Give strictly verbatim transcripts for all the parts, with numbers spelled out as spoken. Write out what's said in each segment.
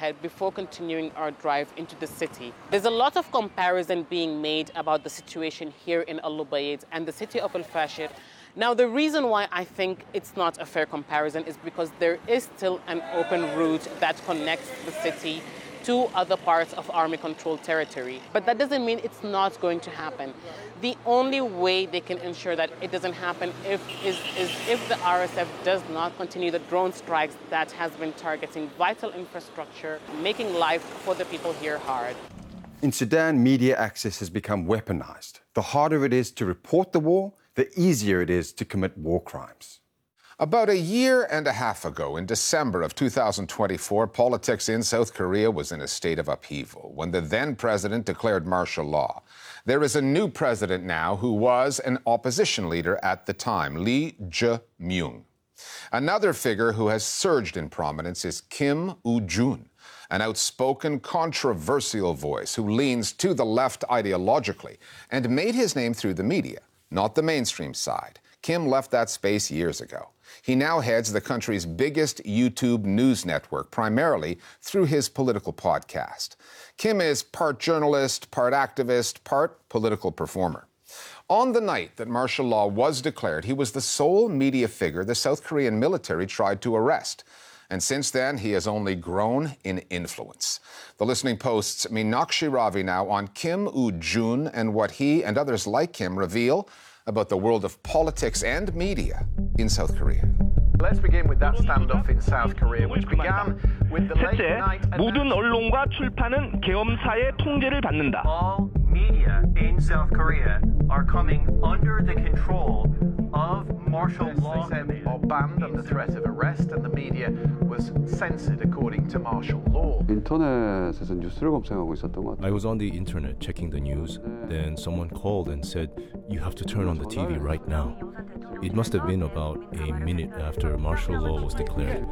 ahead before continuing our drive into the city. There's a lot of comparison being made about the situation here in Al-Ubaid and the city of Al-Fashir. Now, the reason why I think it's not a fair comparison is because there is still an open route that connects the city to other parts of army-controlled territory. But that doesn't mean it's not going to happen. The only way they can ensure that it doesn't happen if, is, is if the R S F does not continue the drone strikes that has been targeting vital infrastructure, making life for the people here hard. In Sudan, media access has become weaponized. The harder it is to report the war, the easier it is to commit war crimes. About a year and a half ago, in December of two thousand twenty-four, politics in South Korea was in a state of upheaval when the then president declared martial law. There is a new president now who was an opposition leader at the time, Lee Jae-myung. Another figure who has surged in prominence is Kim Woo-jun, an outspoken, controversial voice who leans to the left ideologically and made his name through the media, not the mainstream side. Kim left that space years ago. He now heads the country's biggest YouTube news network, primarily through his political podcast. Kim is part journalist, part activist, part political performer. On the night that martial law was declared, he was the sole media figure the South Korean military tried to arrest. And since then, he has only grown in influence. The Listening Post's Meenakshi Ravi now on Kim Woo-jun and what he and others like him reveal about the world of politics and media in South Korea. Let's begin with that standoff in South Korea, which began with the late 셋째, night... 모든 언론과 출판은 계엄사의 통제를 받는다. All media in South Korea are coming under the control of martial law. They said are banned under threat of arrest, and the media was censored according to martial law. 인터넷에서 뉴스를 검색하고 있었던 것 같아요. I was on the internet checking the news. Then someone called and said, "You have to turn on the T V right now." It must have been about a minute after martial law was declared.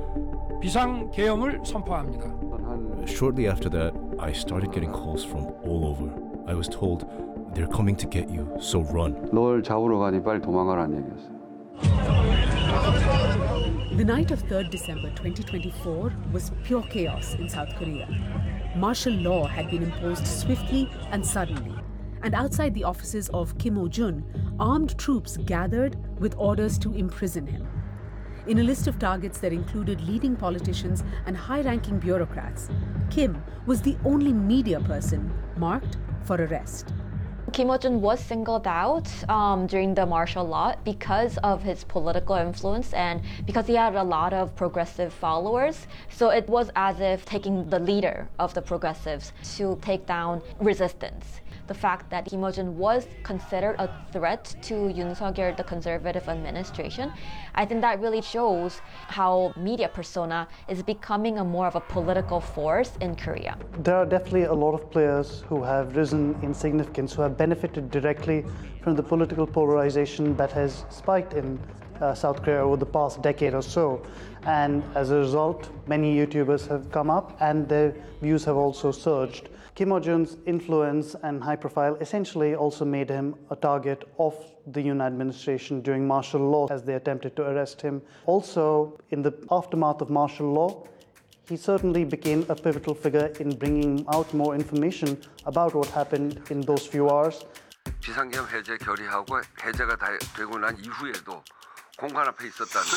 비상 계엄을 선포합니다. Shortly after that, I started getting calls from all over. I was told, "They're coming to get you, so run." 널 잡으러 가니 빨리 도망가라는 얘기였어요. The night of third December twenty twenty-four was pure chaos in South Korea. Martial law had been imposed swiftly and suddenly. And outside the offices of Kim Woo-jun, armed troops gathered with orders to imprison him. In a list of targets that included leading politicians and high-ranking bureaucrats, Kim was the only media person marked for arrest. Kim Woo-jun was singled out um, during the martial law because of his political influence and because he had a lot of progressive followers. So it was as if taking the leader of the progressives to take down resistance. The fact that Kim Woo-jun was considered a threat to Yoon Suk-yeol, the conservative administration, I think that really shows how media persona is becoming a more of a political force in Korea. There are definitely a lot of players who have risen in significance, who have benefited directly from the political polarization that has spiked in uh, South Korea over the past decade or so. And as a result, many YouTubers have come up and their views have also surged. Kim Woo-jun's influence and high profile essentially also made him a target of the Yoon administration during martial law as they attempted to arrest him. Also, in the aftermath of martial law, he certainly became a pivotal figure in bringing out more information about what happened in those few hours. 비상계엄 해제 결의하고 해제가 다 되고 난 이후에도 공간 앞에 있었다는.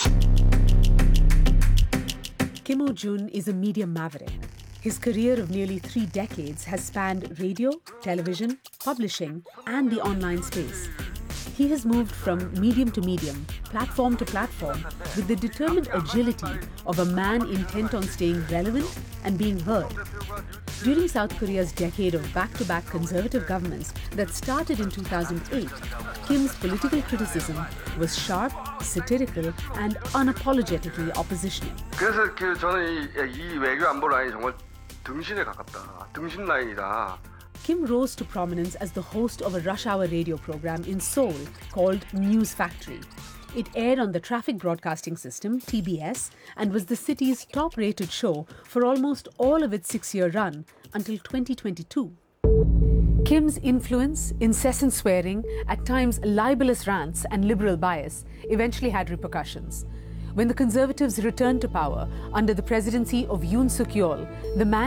Kim Woo-jun is a media maverick. His career of nearly three decades has spanned radio, television, publishing, and the online space. He has moved from medium to medium, platform to platform, with the determined agility of a man intent on staying relevant and being heard. During South Korea's decade of back-to-back conservative governments that started in two thousand eight, Kim's political criticism was sharp, satirical, and unapologetically oppositional. 그래서 그 저는 이, 이 외교 안보 라인이 정말 등신에 가깝다. 등신 라인이다. Kim rose to prominence as the host of a rush hour radio program in Seoul called News Factory. It aired on the Traffic Broadcasting System, T B S, and was the city's top-rated show for almost all of its six-year run until twenty twenty-two. Kim's influence, incessant swearing, at times libelous rants, and liberal bias eventually had repercussions. When the Conservatives returned to power under the presidency of Yoon Suk-yeol, the man